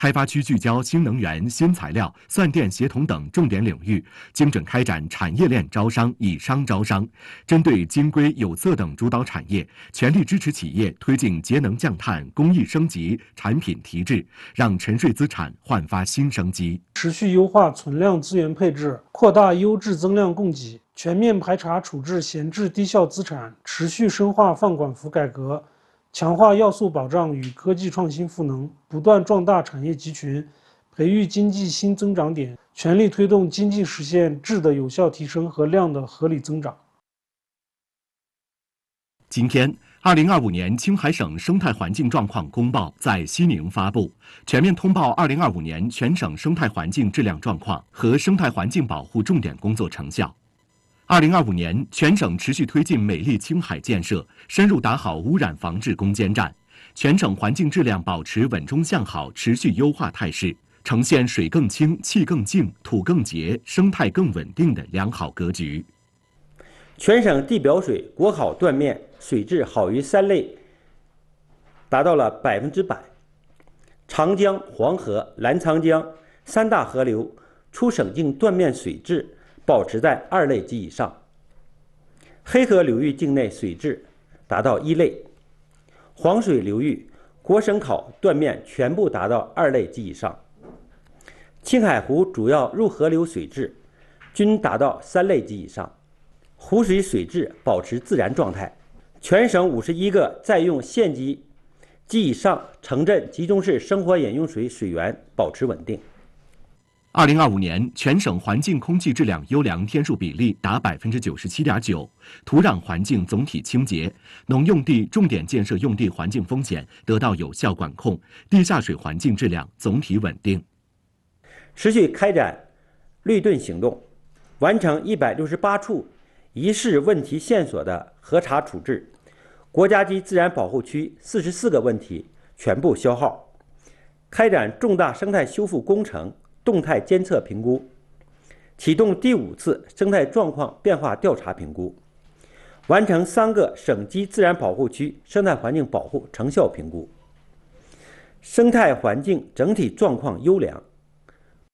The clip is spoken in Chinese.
开发区聚焦新能源、新材料、算电协同等重点领域，精准开展产业链招商、以商招商。针对金硅、有色等主导产业，全力支持企业推进节能降碳、工艺升级、产品提质，让沉睡资产焕发新生机。 持续优化存量资源配置，扩大优质增量供给，全面排查处置闲置低效资产，持续深化放管服改革。强化要素保障与科技创新赋能，不断壮大产业集群，培育经济新增长点，全力推动经济实现质的有效提升和量的合理增长。 今天，2025年青海省生态环境状况公报在西宁发布，全面通报2025年全省生态环境质量状况和生态环境保护重点工作成效。2025年，全省持续推进美丽青海建设，深入打好污染防治攻坚战，全省环境质量保持稳中向好、持续优化态势，呈现水更清、气更净、土更洁、生态更稳定的良好格局。 全省地表水国好断面水质好于3类，达到了100%。长江、黄河、澜沧江3大河流出省境断面水质保持在2类及以上，黑河流域境内水质达到1类，黄水流域国省考断面全部达到2类及以上，青海湖主要入河流水质均达到3类及以上，湖水水质保持自然状态。全省51个在用县级及以上城镇集中式生活饮用水水源保持稳定。 2025年，全省环境空气质量优良天数比例达97.9%，土壤环境总体清洁，农用地重点建设用地环境风险得到有效管控，地下水环境质量总体稳定。 持续开展绿盾行动，完成168处疑似问题线索的核查处置，国家级自然保护区44个问题全部消耗，开展重大生态修复工程动态监测评估，启动第5次生态状况变化调查评估，完成3个省级自然保护区生态环境保护成效评估，生态环境整体状况优良，